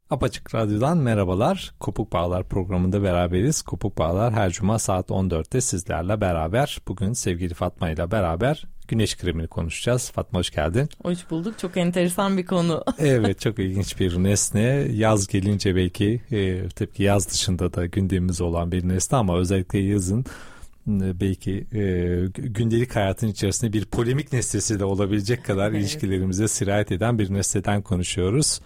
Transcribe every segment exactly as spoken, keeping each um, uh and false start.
Apaçık Radyo'dan merhabalar. Kopuk Bağlar programında beraberiz. Kopuk Bağlar her cuma saat on dörtte sizlerle beraber. Bugün sevgili Fatma ile beraber güneş kremini konuşacağız. Fatma hoş geldin. Hoş bulduk. Çok enteresan bir konu. Evet, çok ilginç bir nesne. Yaz gelince belki e, tabii ki yaz dışında da gündemimiz olan bir nesne ama özellikle yazın belki e, gündelik hayatın içerisinde bir polemik nesnesi de olabilecek kadar evet. ilişkilerimize sirayet eden bir nesneden konuşuyoruz.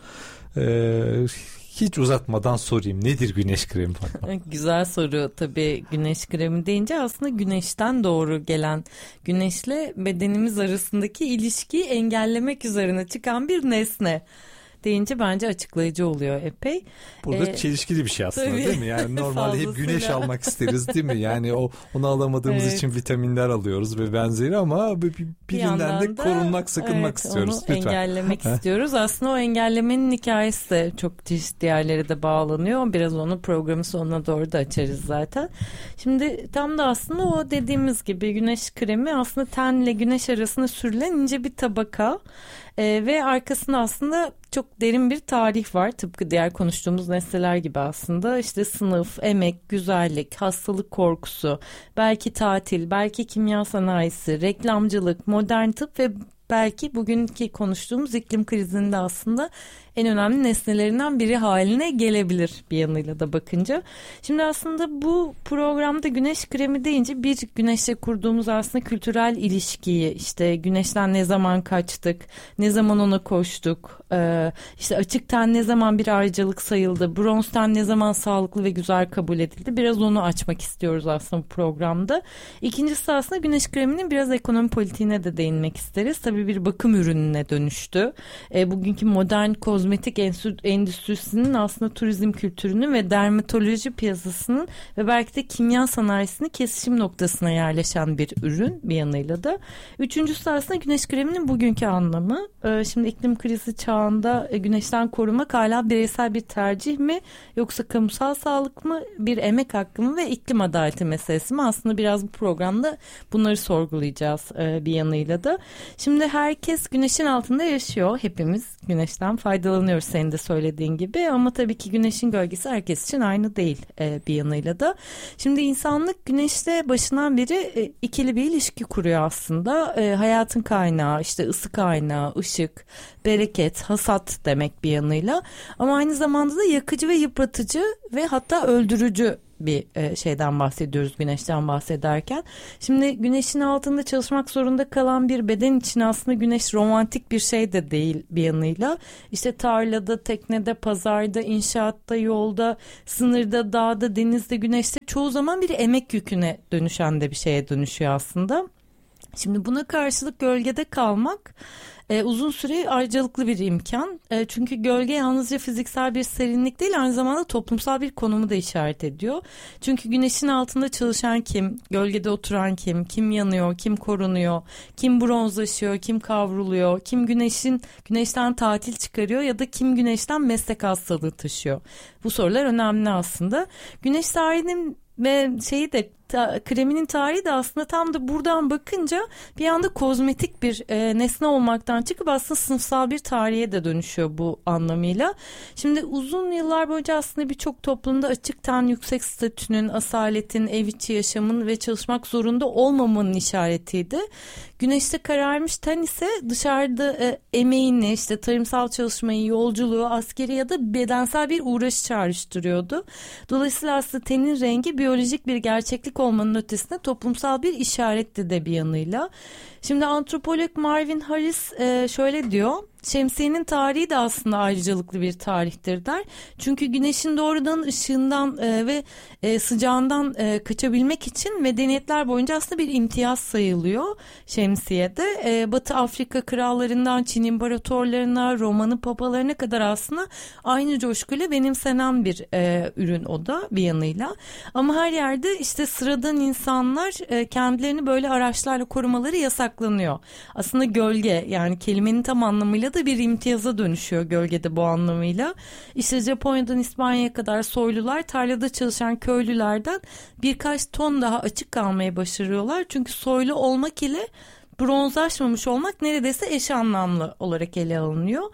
Ee, hiç uzatmadan sorayım, nedir güneş kremi? Güzel soru tabii. Güneş kremi deyince aslında güneşten doğru gelen, güneşle bedenimiz arasındaki ilişkiyi engellemek üzerine çıkan bir nesne deyince bence açıklayıcı oluyor epey. Burada ee, çelişkili bir şey aslında tabii. değil mi? Yani normalde hep güneş almak isteriz değil mi? Yani o onu alamadığımız evet. için vitaminler alıyoruz ve benzeri ama bir, bir, birinden de korunmak, sakınmak evet, istiyoruz. Onu lütfen. engellemek istiyoruz. Aslında o engellemenin hikayesi de çok çeşitli yerlere de bağlanıyor. Biraz onu programın sonuna doğru da açarız zaten. Şimdi tam da aslında o dediğimiz gibi güneş kremi aslında tenle güneş arasında sürülen ince bir tabaka. Ee, ve arkasında aslında çok derin bir tarih var. Tıpkı diğer konuştuğumuz nesneler gibi aslında. İşte sınıf, emek, güzellik, hastalık korkusu, belki tatil, belki kimya sanayisi, reklamcılık, modern tıp ve belki bugünkü konuştuğumuz iklim krizinde aslında en önemli nesnelerinden biri haline gelebilir bir yanıyla da bakınca. Şimdi aslında bu programda güneş kremi deyince bir güneşle kurduğumuz aslında kültürel ilişkiyi, işte güneşten ne zaman kaçtık, ne zaman ona koştuk, işte açık ten ne zaman bir ayrıcalık sayıldı, bronz ten ne zaman sağlıklı ve güzel kabul edildi. Biraz onu açmak istiyoruz aslında bu programda. İkincisi aslında güneş kreminin biraz ekonomi politiğine de değinmek isteriz. Tabii bir bakım ürününe dönüştü. Bugünkü modern kozmetik kozmetik endüstrisinin aslında turizm kültürünün ve dermatoloji piyasasının ve belki de kimya sanayisinin kesişim noktasına yerleşen bir ürün bir yanıyla da. Üçüncüsü aslında güneş kreminin bugünkü anlamı. Şimdi iklim krizi çağında güneşten korumak hala bireysel bir tercih mi yoksa kamusal sağlık mı, bir emek hakkı mı ve iklim adaleti meselesi mi? Aslında biraz bu programda bunları sorgulayacağız bir yanıyla da. Şimdi herkes güneşin altında yaşıyor. Hepimiz güneşten faydalanıyoruz senin de söylediğin gibi ama tabii ki güneşin gölgesi herkes için aynı değil e, bir yanıyla da. Şimdi insanlık güneşle başından beri e, ikili bir ilişki kuruyor aslında. E, hayatın kaynağı, işte ısı kaynağı, ışık, bereket, hasat demek bir yanıyla. Ama aynı zamanda da yakıcı ve yıpratıcı ve hatta öldürücü bir şeyden bahsediyoruz güneşten bahsederken. Şimdi güneşin altında çalışmak zorunda kalan bir beden için aslında güneş romantik bir şey de değil bir yanıyla. İşte tarlada, teknede, pazarda, inşaatta, yolda, sınırda, dağda, denizde, güneşte çoğu zaman bir emek yüküne dönüşen de bir şeye dönüşüyor aslında. Şimdi buna karşılık gölgede kalmak e, uzun süre ayrıcalıklı bir imkan. E, çünkü gölge yalnızca fiziksel bir serinlik değil, aynı zamanda toplumsal bir konumu da işaret ediyor. Çünkü güneşin altında çalışan kim, gölgede oturan kim, kim yanıyor, kim korunuyor, kim bronzlaşıyor, kim kavruluyor, kim güneşin güneşten tatil çıkarıyor ya da kim güneşten meslek hastalığı taşıyor. Bu sorular önemli aslında. Güneş tarihinin ve şeyi de ta, kreminin tarihi de aslında tam da buradan bakınca bir anda kozmetik bir e, nesne olmaktan çıkıp aslında sınıfsal bir tarihe de dönüşüyor bu anlamıyla. Şimdi uzun yıllar boyunca aslında birçok toplumda açık ten yüksek statünün, asaletin, ev içi yaşamın ve çalışmak zorunda olmamanın işaretiydi. Güneşte kararmış ten ise dışarıda e, emeğini, işte tarımsal çalışmayı, yolculuğu, askeri ya da bedensel bir uğraşı çağrıştırıyordu. Dolayısıyla aslında tenin rengi biyolojik bir gerçeklik olmanın ötesinde toplumsal bir işaretti de bir yanıyla. Şimdi antropolog Marvin Harris e, şöyle diyor. Şemsiyenin tarihi de aslında ayrıcalıklı bir tarihtir der. Çünkü güneşin doğrudan ışığından e, ve e, sıcağından e, kaçabilmek için medeniyetler boyunca aslında bir imtiyaz sayılıyor şemsiyede. E, Batı Afrika krallarından Çin imparatorlarına, Roma'nın papalarına kadar aslında aynı coşkuyla benimsenen bir e, ürün o da bir yanıyla. Ama her yerde işte sıradan insanlar e, kendilerini böyle araçlarla korumaları yasaklanıyor. Aslında gölge, yani kelimenin tam anlamıyla da bir imtiyaza dönüşüyor gölgede bu anlamıyla. İşte Japonya'dan İspanya'ya kadar soylular tarlada çalışan köylülerden birkaç ton daha açık kalmayı başarıyorlar. Çünkü soylu olmak ile bronzlaşmamış olmak neredeyse eş anlamlı olarak ele alınıyor.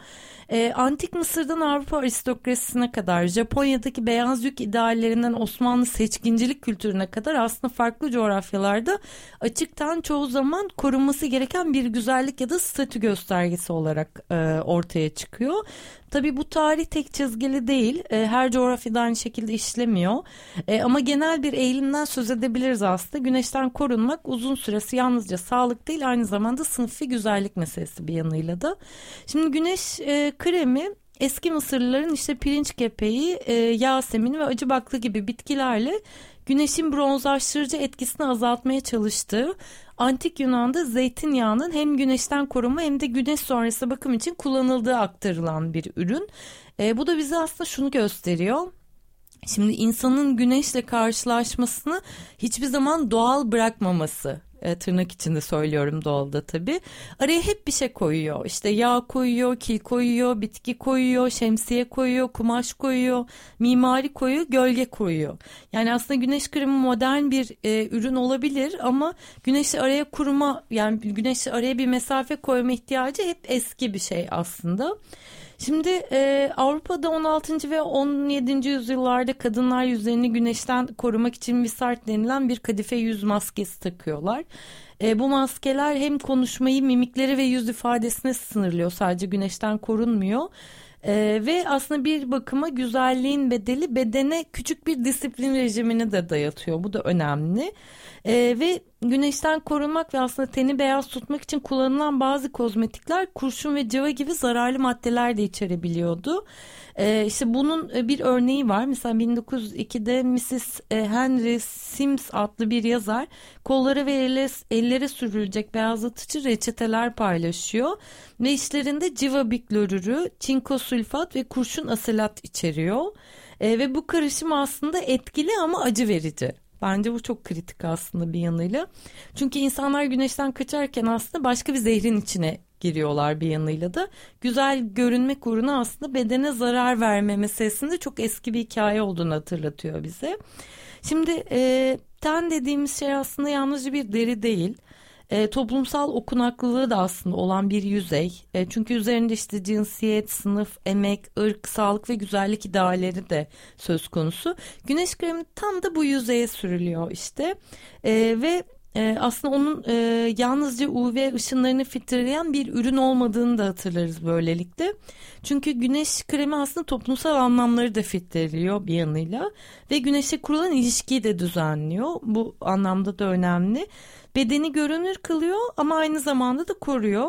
E, Antik Mısır'dan Avrupa aristokrasisine kadar, Japonya'daki beyaz yük ideallerinden Osmanlı seçkincilik kültürüne kadar aslında farklı coğrafyalarda açıktan çoğu zaman korunması gereken bir güzellik ya da statü göstergesi olarak e, ortaya çıkıyor. Tabii bu tarih tek çizgili değil. E, her coğrafyada aynı şekilde işlemiyor. E, ama genel bir eğilimden söz edebiliriz aslında. Güneşten korunmak uzun süresi yalnızca sağlık değil, aynı zamanda sınıfi güzellik meselesi bir yanıyla da. Şimdi güneş e, kremi eski Mısırlıların işte pirinç kepeği, e, yasemin ve acı baklı gibi bitkilerle güneşin bronzlaştırıcı etkisini azaltmaya çalıştığı, Antik Yunan'da zeytinyağının hem güneşten koruma hem de güneş sonrası bakım için kullanıldığı aktarılan bir ürün. E, bu da bize aslında şunu gösteriyor. Şimdi insanın güneşle karşılaşmasını hiçbir zaman doğal bırakmaması. E, tırnak içinde söylüyorum, doğalda tabii. Araya hep bir şey koyuyor. İşte yağ koyuyor, kil koyuyor, bitki koyuyor, şemsiye koyuyor, kumaş koyuyor, mimari koyuyor, gölge koyuyor. Yani aslında güneş kremi modern bir e, ürün olabilir ama güneşle araya kurma, yani güneşle araya bir mesafe koyma ihtiyacı hep eski bir şey aslında. Şimdi e, Avrupa'da on altıncı ve on yedinci yüzyıllarda kadınlar yüzlerini güneşten korumak için visart denilen bir kadife yüz maskesi takıyorlar. E, bu maskeler hem konuşmayı, mimikleri ve yüz ifadesine sınırlıyor, sadece güneşten korunmuyor. Ee, ve aslında bir bakıma güzelliğin bedeli bedene küçük bir disiplin rejimini de dayatıyor. Bu da önemli. Ee, ve güneşten korunmak ve aslında teni beyaz tutmak için kullanılan bazı kozmetikler kurşun ve cıva gibi zararlı maddeler de içerebiliyordu. Ee, işte bunun bir örneği var. Mesela bin dokuz yüz ikide missis Henry Sims adlı bir yazar kollara ve elle, ellere sürülecek beyazlatıcı reçeteler paylaşıyor. Ve işlerinde civa biklorürü, çinko sülfat ve kurşun aselat içeriyor. Ee, ve bu karışım aslında etkili ama acı verici. Bence bu çok kritik aslında bir yanıyla. Çünkü insanlar güneşten kaçarken aslında başka bir zehrin içine giriyorlar bir yanıyla da. Güzel görünmek uğruna aslında bedene zarar verme meselesinde çok eski bir hikaye olduğunu hatırlatıyor bize. Şimdi e, ten dediğimiz şey aslında yalnızca bir deri değil. E, toplumsal okunaklılığı da aslında olan bir yüzey. E, çünkü üzerinde işte cinsiyet, sınıf, emek, ırk, sağlık ve güzellik idealleri de söz konusu. Güneş kremi tam da bu yüzeye sürülüyor işte. E, ve e, aslında onun e, yalnızca U V ışınlarını filtreleyen bir ürün olmadığını da hatırlarız böylelikle. Çünkü güneş kremi aslında toplumsal anlamları da filtreliyor bir yanıyla. Ve güneşe kurulan ilişkiyi de düzenliyor. Bu anlamda da önemli. Bedeni görünür kılıyor ama aynı zamanda da koruyor.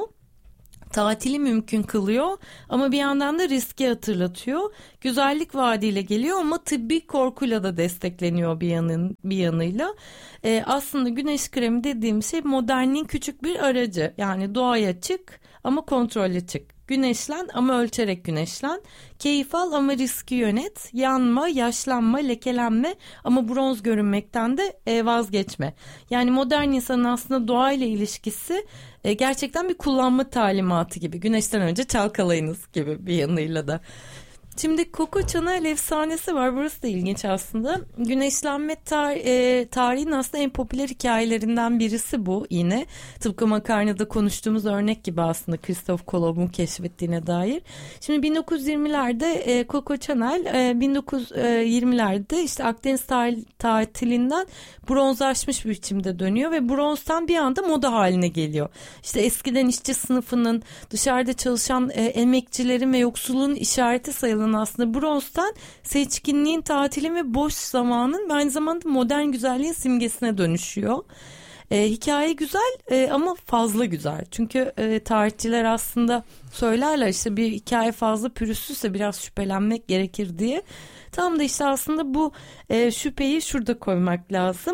Tatili mümkün kılıyor ama bir yandan da riski hatırlatıyor. Güzellik vaadiyle geliyor ama tıbbi korkuyla da destekleniyor bir yanın bir yanıyla. Ee, aslında güneş kremi dediğim şey modernliğin küçük bir aracı. Yani doğaya çık ama kontrollü çık. Güneşlen ama ölçerek güneşlen. Keyif al ama riski yönet. Yanma, yaşlanma, lekelenme ama bronz görünmekten de e, vazgeçme. Yani modern insanın aslında doğayla ilişkisi e, gerçekten bir kullanma talimatı gibi. Güneşten önce çalkalayınız gibi bir yanıyla da. Şimdi Coco Chanel efsanesi var. Burası da ilginç aslında. Güneşlenme tar- e, tarihin aslında en popüler hikayelerinden birisi bu yine. Tıpkı makarnada konuştuğumuz örnek gibi aslında Christophe Colomb'un keşfettiğine dair. Şimdi bin dokuz yüz yirmilerde e, Coco Chanel e, bin dokuz yüz yirmilerde işte Akdeniz tar- tatilinden bronzlaşmış bir biçimde dönüyor ve bronzdan bir anda moda haline geliyor. İşte eskiden işçi sınıfının, dışarıda çalışan e, emekçilerin ve yoksulluğun işareti sayılan aslında bronzdan seçkinliğin, tatilin ve boş zamanın ve aynı zamanda modern güzelliğin simgesine dönüşüyor. E, hikaye güzel e, ama fazla güzel. Çünkü e, tarihçiler aslında söylerler işte bir hikaye fazla pürüzsüzse biraz şüphelenmek gerekir diye. Tam da işte aslında bu e, şüpheyi şurada koymak lazım.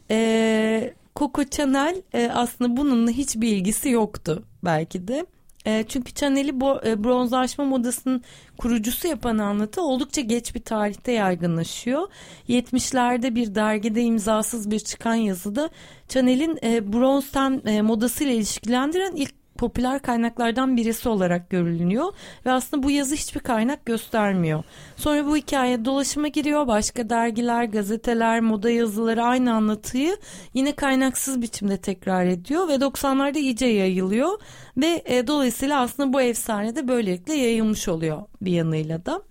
E, Coco Chanel e, aslında bununla hiçbir ilgisi yoktu belki de. E, çünkü Chanel'i bo, e, bronzlaşma modasının kurucusu yapan anlatı oldukça geç bir tarihte yaygınlaşıyor. yetmişlerde bir dergide imzasız bir çıkan yazıda Chanel'in e, bronz ten e, modasıyla ilişkilendiren ilk popüler kaynaklardan birisi olarak görülüyor ve aslında bu yazı hiçbir kaynak göstermiyor. Sonra bu hikaye dolaşıma giriyor. Başka dergiler, gazeteler, moda yazıları aynı anlatıyı yine kaynaksız biçimde tekrar ediyor ve doksanlarda iyice yayılıyor ve e, dolayısıyla aslında bu efsane de böylelikle yayılmış oluyor bir yanıyla da.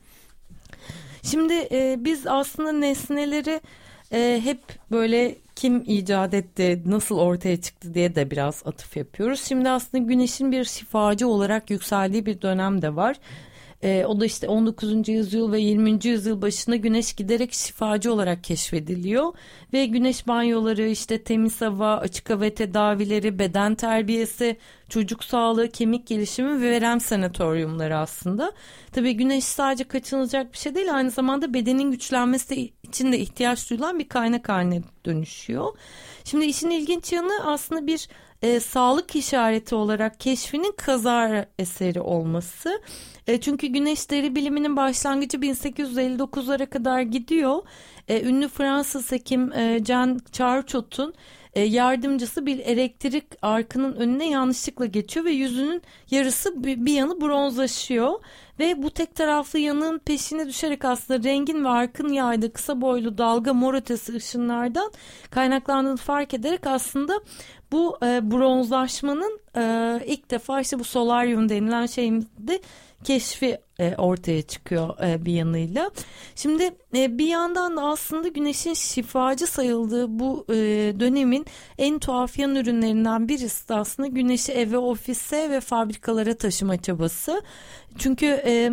Şimdi e, biz aslında nesneleri e, hep böyle kim icat etti, nasıl ortaya çıktı diye de biraz atıf yapıyoruz. Şimdi aslında güneşin bir şifacı olarak yükseldiği bir dönem de var. Ee, o da işte on dokuzuncu yüzyıl ve yirminci yüzyıl başında güneş giderek şifacı olarak keşfediliyor. Ve güneş banyoları, işte temiz hava, açık hava tedavileri, beden terbiyesi, çocuk sağlığı, kemik gelişimi ve verem sanatoryumları aslında. Tabii güneş sadece kaçınılacak bir şey değil, aynı zamanda bedenin güçlenmesi için de ihtiyaç duyulan bir kaynak haline dönüşüyor. Şimdi işin ilginç yanı aslında bir e, sağlık işareti olarak keşfinin kaza eseri olması. E, çünkü güneş deri biliminin başlangıcı bin sekiz yüz elli dokuzlara kadar gidiyor. E, ünlü Fransız hekim e, Jean Charcot'un e, yardımcısı bir elektrik arkının önüne yanlışlıkla geçiyor ve yüzünün yarısı bir, bir yanı bronzlaşıyor. Ve bu tek taraflı yanığın peşine düşerek aslında rengin ve arkın yaydığı kısa boylu dalga mor ötesi ışınlardan kaynaklandığını fark ederek aslında bu e, bronzlaşmanın e, ilk defa işte bu solaryum denilen şeyinde keşfi e, ortaya çıkıyor e, bir yanıyla. Şimdi e, bir yandan da aslında güneşin şifacı sayıldığı bu e, dönemin en tuhaf yan ürünlerinden birisi de aslında güneşi eve, ofise ve fabrikalara taşıma çabası. Çünkü e,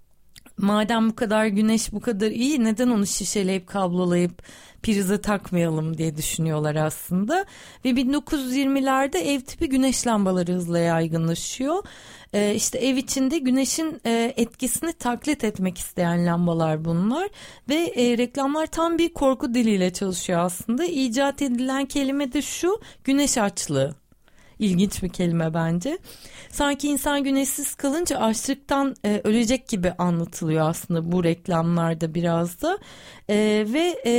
madem bu kadar güneş bu kadar iyi, neden onu şişeleyip kablolayıp prize takmayalım diye düşünüyorlar aslında. Ve bin dokuz yüz yirmilerde ev tipi güneş lambaları hızla yaygınlaşıyor. Ee, işte ev içinde güneşin e, etkisini taklit etmek isteyen lambalar bunlar. Ve e, reklamlar tam bir korku diliyle çalışıyor aslında. İcat edilen kelime de şu: güneş açlığı. İlginç bir kelime bence. Sanki insan güneşsiz kalınca açlıktan e, ölecek gibi anlatılıyor aslında bu reklamlarda biraz da. E, ve e,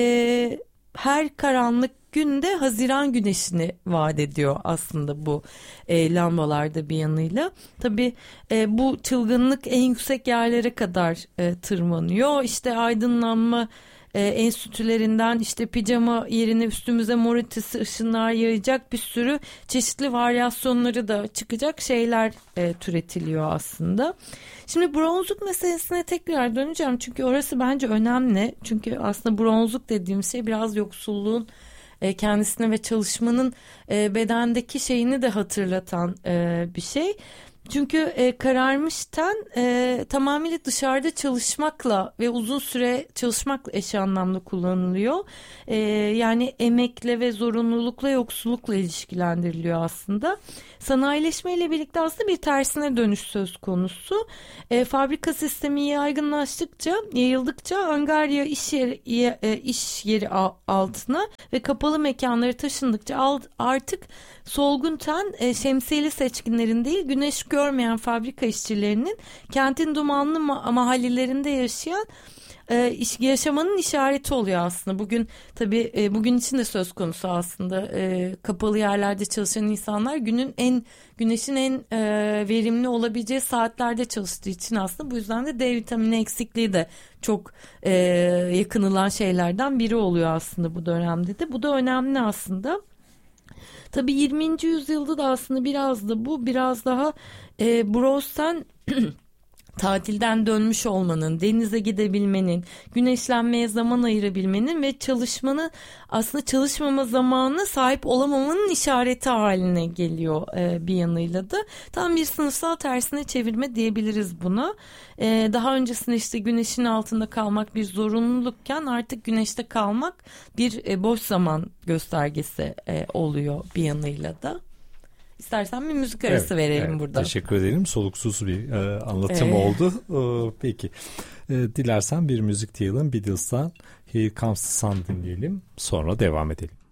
her karanlık günde Haziran güneşini vaat ediyor aslında bu e, lambalarda bir yanıyla. Tabii e, bu çılgınlık en yüksek yerlere kadar e, tırmanıyor. İşte aydınlanma E, enstitülerinden işte pijama yerine üstümüze mor ötesi ışınlar yayacak bir sürü çeşitli varyasyonları da çıkacak şeyler e, türetiliyor aslında. Şimdi bronzluk meselesine tekrar döneceğim çünkü orası bence önemli. Çünkü aslında bronzluk dediğim şey biraz yoksulluğun e, kendisine ve çalışmanın e, bedendeki şeyini de hatırlatan e, bir şey. Çünkü e, kararmış ten e, tamamıyla dışarıda çalışmakla ve uzun süre çalışmakla eş anlamlı kullanılıyor. E, yani emekle ve zorunlulukla, yoksullukla ilişkilendiriliyor aslında. Sanayileşmeyle birlikte aslında bir tersine dönüş söz konusu. E, fabrika sistemi yaygınlaştıkça, yayıldıkça angarya iş yeri, e, iş yeri altına ve kapalı mekanları taşındıkça alt, artık solgun ten e, şemsiyeli seçkinlerin değil, güneş görmeyen fabrika işçilerinin kentin dumanlı ma- mahallelerinde yaşayan e, iş, yaşamanın işareti oluyor aslında. Bugün tabii e, bugün için de söz konusu aslında e, kapalı yerlerde çalışan insanlar günün en güneşin en e, verimli olabileceği saatlerde çalıştığı için aslında bu yüzden de D vitamini eksikliği de çok e, yakınılan şeylerden biri oluyor aslında bu dönemde de. Bu da önemli aslında. Tabii yirminci yüzyılda da aslında biraz da bu biraz daha e, Broz'tan tatilden dönmüş olmanın, denize gidebilmenin, güneşlenmeye zaman ayırabilmenin ve çalışmanın aslında çalışmama zamanına sahip olamamanın işareti haline geliyor e, bir yanıyla da. Tam bir sınıfsal tersine çevirme diyebiliriz buna. E, daha öncesinde işte güneşin altında kalmak bir zorunlulukken artık güneşte kalmak bir e, boş zaman göstergesi e, oluyor bir yanıyla da. İstersen bir müzik arası evet, verelim evet, burada. Teşekkür ederim. Soluksuz bir e, anlatım evet. oldu. E, peki. E, dilersen bir müzik diyelim. Beatles'tan Here Comes the Sun dinleyelim. Sonra devam edelim.